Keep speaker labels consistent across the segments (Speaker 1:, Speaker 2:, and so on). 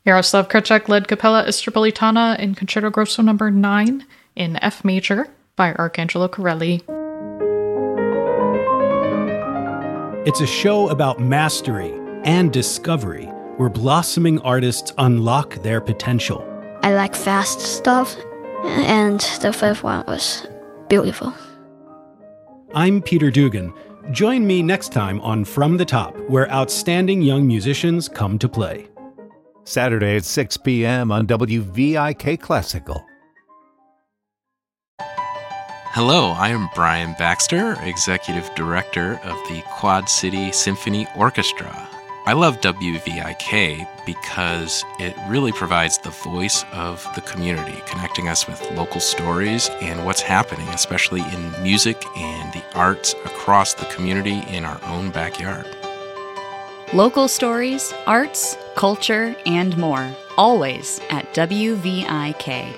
Speaker 1: Yaroslav Krychek led Capella Istropolitana in Concerto Grosso No. 9 in F major by Arcangelo Corelli.
Speaker 2: It's a show about mastery and discovery, where blossoming artists unlock their potential.
Speaker 3: I like fast stuff, and the fifth one was beautiful.
Speaker 2: I'm Peter Dugan. Join me next time on From the Top, where outstanding young musicians come to play.
Speaker 4: Saturday at 6 p.m. on WVIK Classical.
Speaker 5: Hello, I am Brian Baxter, Executive Director of the Quad City Symphony Orchestra. I love WVIK because it really provides the voice of the community, connecting us with local stories and what's happening, especially in music and the arts across the community in our own backyard.
Speaker 6: Local stories, arts, culture, and more, always at WVIK.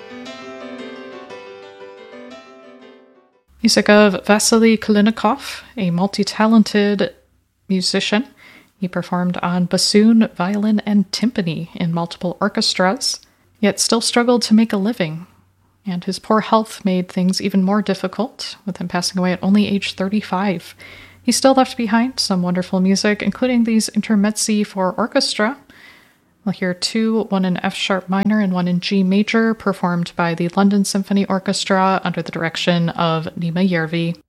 Speaker 1: Music of Vasily Kalinikov, a multi-talented musician. He performed on bassoon, violin, and timpani in multiple orchestras, yet still struggled to make a living. And his poor health made things even more difficult, with him passing away at only age 35. He still left behind some wonderful music, including these intermezzi for orchestra. We'll hear two, one in F-sharp minor and one in G major, performed by the London Symphony Orchestra under the direction of Nima Järvi.